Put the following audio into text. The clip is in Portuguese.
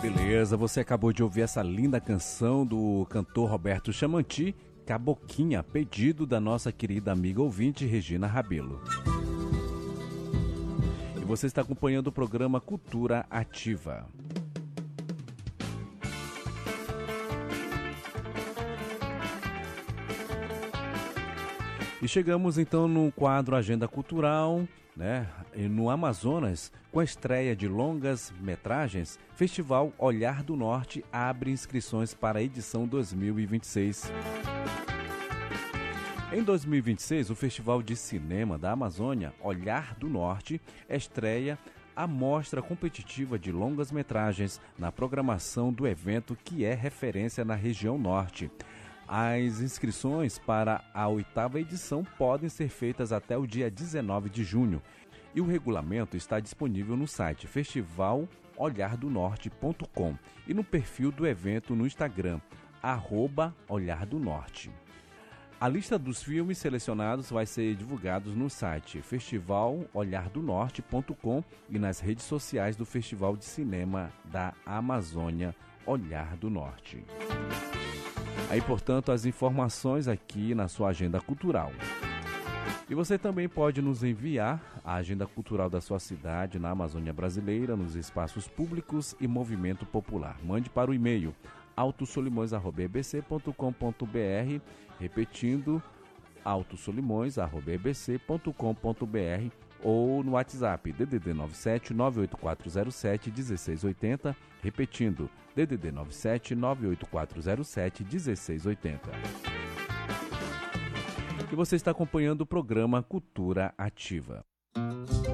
Beleza, você acabou de ouvir essa linda canção do cantor Roberto Chamanti, Caboquinha, pedido da nossa querida amiga ouvinte Regina Rabelo. E você está acompanhando o programa Cultura Ativa. E chegamos então no quadro Agenda Cultural, né? E no Amazonas, com a estreia de longas metragens, Festival Olhar do Norte abre inscrições para a edição 2026. Em 2026, o Festival de Cinema da Amazônia, Olhar do Norte, estreia a mostra competitiva de longas metragens na programação do evento, que é referência na região norte. As inscrições para a 8ª edição podem ser feitas até o dia 19 de junho e o regulamento está disponível no site festivalolhardonorte.com e no perfil do evento no Instagram, @olhardonorte. A lista dos filmes selecionados vai ser divulgada no site festivalolhardonorte.com e nas redes sociais do Festival de Cinema da Amazônia, Olhar do Norte. Aí, portanto, as informações aqui na sua agenda cultural. E você também pode nos enviar a agenda cultural da sua cidade na Amazônia Brasileira, nos espaços públicos e movimento popular. Mande para o e-mail autosolimões@ebc.com.br, repetindo autosolimões@ebc.com.br ou no WhatsApp DDD 97 98407 1680, repetindo DDD 97 98407 1680. E você está acompanhando o programa Cultura Ativa.